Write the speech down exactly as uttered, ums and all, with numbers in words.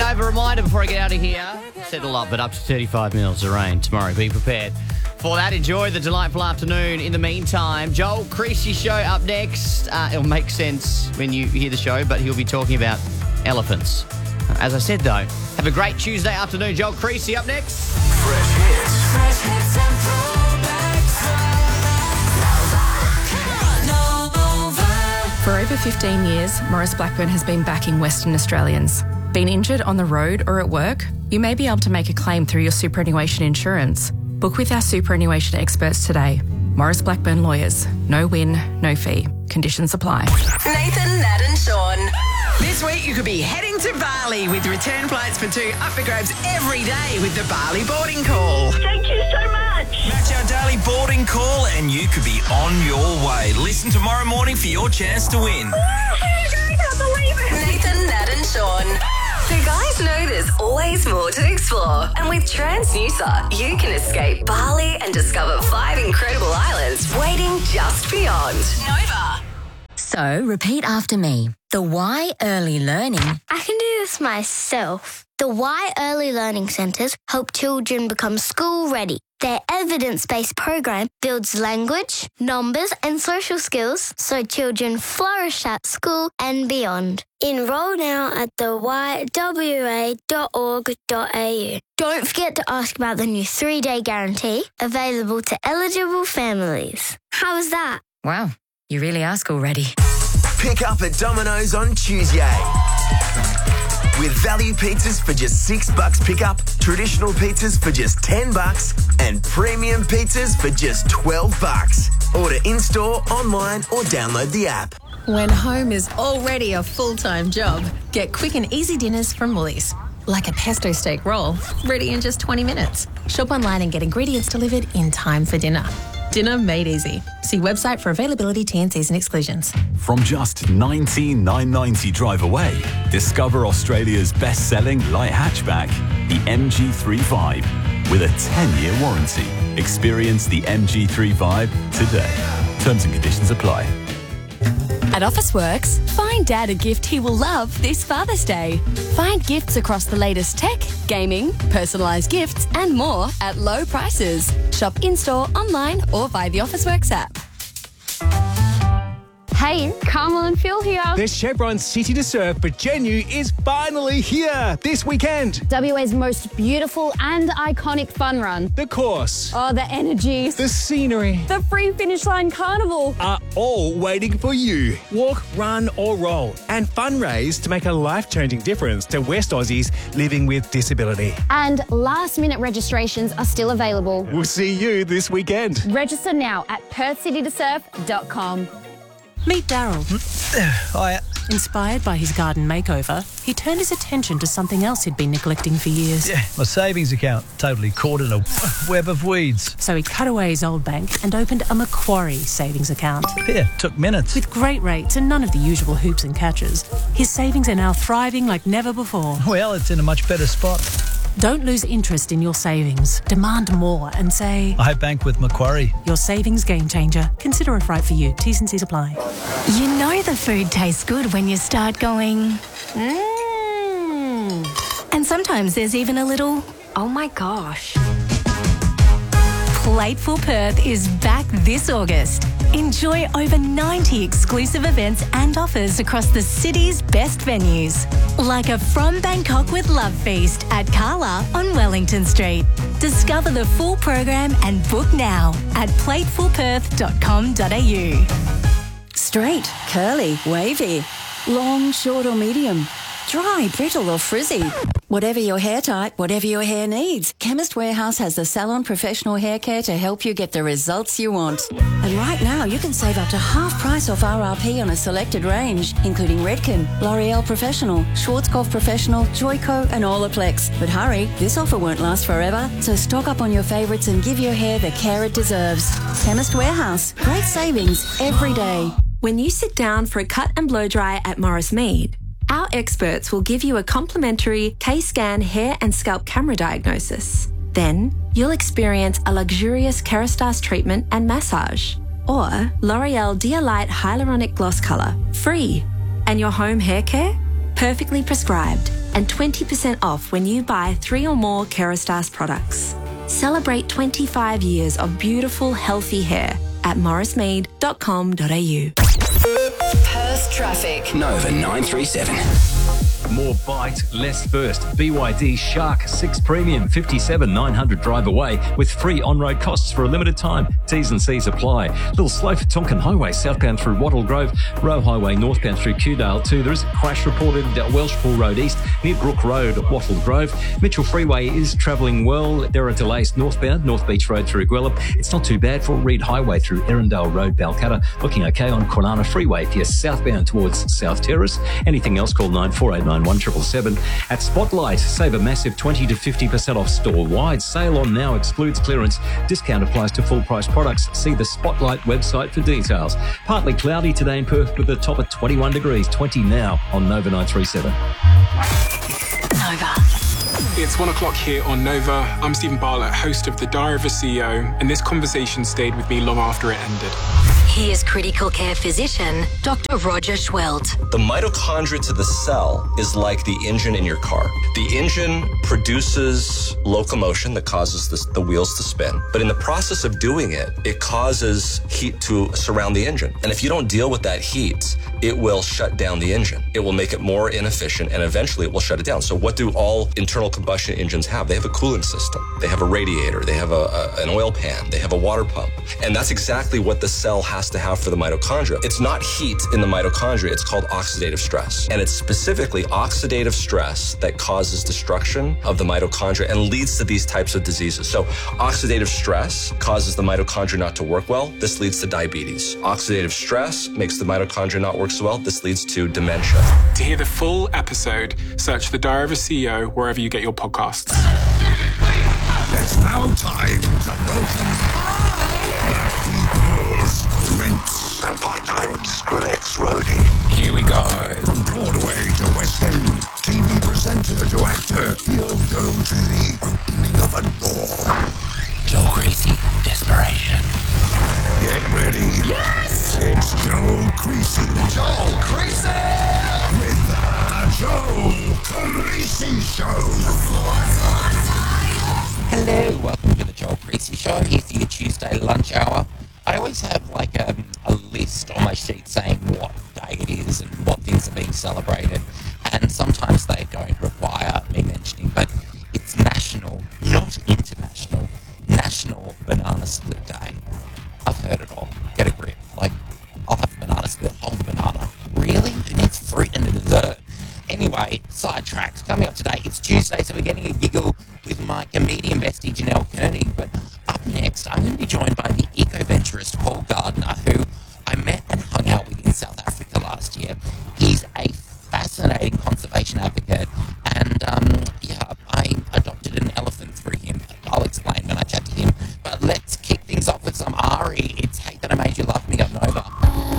over. A reminder before I get out of here. Settle up, but up to thirty-five mils of rain tomorrow. Be prepared for that. Enjoy the delightful afternoon. In the meantime, Joel Creasy show up next. Uh, it'll make sense when you hear the show, but he'll be talking about elephants. As I said, though, have a great Tuesday afternoon. Joel Creasy up next. Fresh hits. Fresh hits and throwbacks. Nova. For over fifteen years, Maurice Blackburn has been backing Western Australians. Been injured on the road or at work? You may be able to make a claim through your superannuation insurance. Book with our superannuation experts today. Maurice Blackburn Lawyers. No win, no fee. Conditions apply. Nathan, Nat and Sean. This week you could be heading to Bali with return flights for two up for grabs every day with the Bali boarding call. Thank you so much. Match our daily boarding call and you could be on your way. Listen tomorrow morning for your chance to win. Oh, I can't believe it. Nathan, Nat and Sean. The guys know there's always more to explore. And with Transnusa, you can escape Bali and discover five incredible islands waiting just beyond. Nova. So, repeat after me. The Y Early Learning. I can do this myself. The Y Early Learning Centres help children become school ready. Their evidence-based program builds language, numbers and social skills so children flourish at school and beyond. Enroll now at the y w a dot org dot a u. Don't forget to ask about the new three-day guarantee available to eligible families. How was that? Wow, you really are school ready. Pick up at Domino's on Tuesday. With value pizzas for just six bucks pickup, traditional pizzas for just ten bucks, and premium pizzas for just twelve bucks. Order in-store, online, or download the app. When home is already a full-time job, get quick and easy dinners from Woolies. Like a pesto steak roll, ready in just twenty minutes. Shop online and get ingredients delivered in time for dinner. Dinner made easy. See website for availability, T and Cs and exclusions. From just nineteen thousand nine hundred ninety drive away, discover Australia's best-selling light hatchback, the M G three Vibe, with a ten-year warranty. Experience the M G three Vibe today. Terms and conditions apply. At Officeworks, find Dad a gift he will love this Father's Day. Find gifts across the latest tech, gaming, personalised gifts and more at low prices. Shop in-store, online or via the Officeworks app. Hey, Carmel and Phil here. The Chevron City to Surf for Genu is finally here this weekend. W A's most beautiful and iconic fun run. The course. Oh, the energy. The scenery. The free finish line carnival. Are all waiting for you. Walk, run or roll and fundraise to make a life-changing difference to West Aussies living with disability. And last-minute registrations are still available. We'll see you this weekend. Register now at perth city to surf dot com. Meet Daryl. Hiya. Inspired by his garden makeover, he turned his attention to something else he'd been neglecting for years. Yeah, my savings account, totally caught in a web of weeds. So he cut away his old bank and opened a Macquarie savings account. Yeah, took minutes. With great rates and none of the usual hoops and catches, his savings are now thriving like never before. Well, it's in a much better spot. Don't lose interest in your savings. Demand more and say, I bank with Macquarie. Your savings game changer. Consider if right for you. T's and C's apply. You know the food tastes good when you start going, Mmm. and sometimes there's even a little, Oh my gosh. Plateful Perth is back this August. Enjoy over ninety exclusive events and offers across the city's best venues. Like a From Bangkok with Love feast at Kala on Wellington Street. Discover the full program and book now at plateful perth dot com dot a u. Straight, curly, wavy, long, short or medium, dry, brittle or frizzy. Whatever your hair type, whatever your hair needs, Chemist Warehouse has the salon professional hair care to help you get the results you want. And right now you can save up to half price off R R P on a selected range, including Redken, L'Oreal Professional, Schwarzkopf Professional, Joico and Olaplex. But hurry, this offer won't last forever, so stock up on your favourites and give your hair the care it deserves. Chemist Warehouse, great savings every day. When you sit down for a cut and blow dry at Morris Mead, our experts will give you a complimentary K-Scan hair and scalp camera diagnosis. Then, you'll experience a luxurious Kerastase treatment and massage, or L'Oreal Dialight Hyaluronic Gloss Colour, free. And your home hair care? Perfectly prescribed and twenty percent off when you buy three or more Kerastase products. Celebrate twenty-five years of beautiful, healthy hair at morris mead dot com dot a u. Perth traffic. Nova nine three seven. More bite, less first. B Y D Shark six Premium, fifty-seven nine hundred drive away with free on-road costs for a limited time. T's and C's apply. Little slow for Tonkin Highway southbound through Wattle Grove. Roe Highway northbound through Kewdale too. There is a crash reported at Welshpool Road East near Brook Road, Wattle Grove. Mitchell Freeway is travelling well. There are delays northbound, North Beach Road through Guelph. It's not too bad for Reed Highway through Erindale Road, Balcatta. Looking okay on Kwinana Freeway if you're southbound towards South Terrace. Anything else, call nine four eight nine one seven seven seven. At Spotlight, save a massive twenty to fifty percent off store-wide. Sale on now excludes clearance. Discount applies to full-price products. See the Spotlight website for details. Partly cloudy today in Perth with a top of twenty-one degrees, twenty now on Nova nine three seven. Nova. It's one o'clock here on Nova. I'm Stephen Bartlett, host of The Diary of a C E O, and this conversation stayed with me long after it ended. Here's critical care physician, Doctor Roger Schwelt. The mitochondria to the cell is like the engine in your car. The engine produces locomotion that causes the, the wheels to spin. But in the process of doing it, it causes heat to surround the engine. And if you don't deal with that heat, it will shut down the engine. It will make it more inefficient, and eventually it will shut it down. So what do all internal combustion engines have? They have a cooling system. They have a radiator. They have a, a, an oil pan. They have a water pump. And that's exactly what the cell has to have for the mitochondria. It's not heat in the mitochondria. It's called oxidative stress. And it's specifically oxidative stress that causes destruction of the mitochondria and leads to these types of diseases. So oxidative stress causes the mitochondria not to work well. This leads to diabetes. Oxidative stress makes the mitochondria not work so well. This leads to dementia. To hear the full episode, search The Diary of a C E O wherever you get your podcasts. It's now time to welcome Rinse and find out Skrillex Roadie. Here we go. From Broadway to West End, T V presenter to actor, you'll go to the opening of a door. Joe Creasy, Desperation. Get ready. Yes! It's Joe Creasy. Joe Creasy! With the Joe Creasy Show. Hello, welcome to the Joel Creasy Show. Here's your Tuesday lunch hour. I always have like a, a list on my sheet saying what day it is and what things are being celebrated, and sometimes they don't require me mentioning, but it's national, not international, National Banana Split Day. I've heard it all. Get a grip. Like, I'll have a banana split, hold the banana. Really? Who needs fruit and a dessert? Anyway, sidetracked. Coming up today, it's Tuesday, so we're getting a giggle with my comedian bestie, Janelle Koenig. But up next, I'm going to be joined by the eco-venturist Paul Gunn.